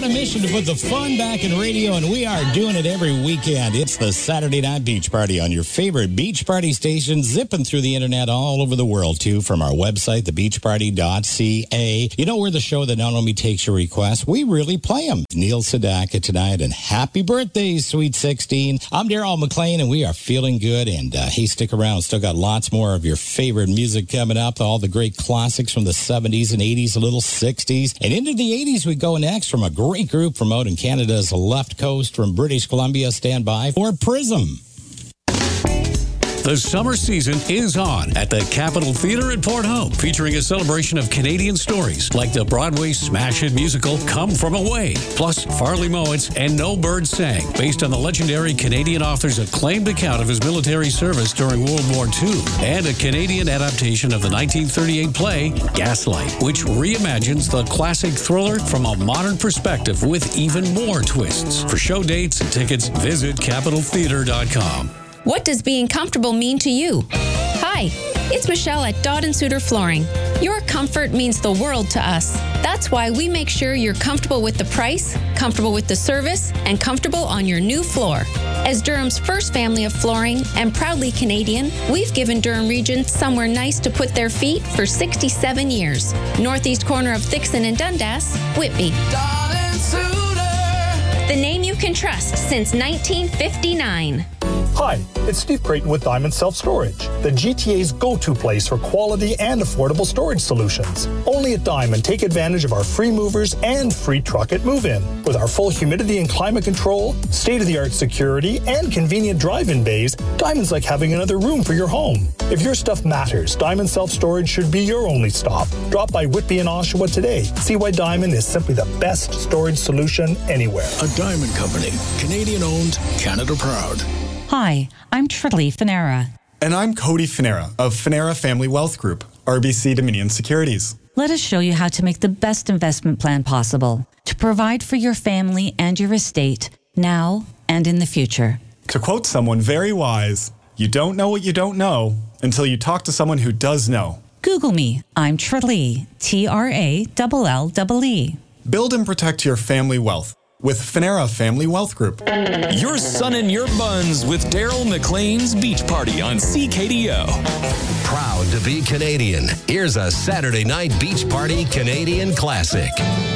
a mission to put the fun back in radio, and we are doing it every weekend. It's the Saturday Night Beach Party on your favorite beach party station, zipping through the internet all over the world, too, from our website, thebeachparty.ca. You know, we're the show that not only takes your requests, we really play them. Neil Sedaka tonight, and happy birthday, Sweet 16. I'm Daryl McLean, and we are feeling good. And hey, stick around. Still got lots more of your favorite music coming up. All the great classics from the 70s and 80s, a little 60s. And into the 80s we go next from a great group from out in Canada's left coast from British Columbia. Stand by for Prism. The summer season is on at the Capitol Theatre at Port Hope, featuring a celebration of Canadian stories like the Broadway smash hit musical Come From Away, plus Farley Mowat's And No Bird Sang, based on the legendary Canadian author's acclaimed account of his military service during World War II, and a Canadian adaptation of the 1938 play Gaslight, which reimagines the classic thriller from a modern perspective with even more twists. For show dates and tickets, visit CapitolTheatre.com. What does being comfortable mean to you? Hi, it's Michelle at Dodd & Suter Flooring. Your comfort means the world to us. That's why we make sure you're comfortable with the price, comfortable with the service, and comfortable on your new floor. As Durham's first family of flooring and proudly Canadian, we've given Durham Region somewhere nice to put their feet for 67 years. Northeast corner of Thixon and Dundas, Whitby. Dodd & Suter. The name you can trust since 1959. Hi, it's Steve Creighton with Diamond Self-Storage, the GTA's go-to place for quality and affordable storage solutions. Only at Diamond, take advantage of our free movers and free truck at move-in. With our full humidity and climate control, state-of-the-art security, and convenient drive-in bays, Diamond's like having another room for your home. If your stuff matters, Diamond Self-Storage should be your only stop. Drop by Whitby and Oshawa today. See why Diamond is simply the best storage solution anywhere. A Diamond Company, Canadian-owned, Canada-proud. Hi, I'm Trilly Finera. And I'm Cody Finera of Finera Family Wealth Group, RBC Dominion Securities. Let us show you how to make the best investment plan possible to provide for your family and your estate now and in the future. To quote someone very wise, you don't know what you don't know until you talk to someone who does know. Google me. I'm Trilly, Trallee. Build and protect your family wealth with Finera Family Wealth Group. Your sun in your buns with Daryl McLean's Beach Party on CKDO. Proud to be Canadian. Here's a Saturday Night Beach Party Canadian classic.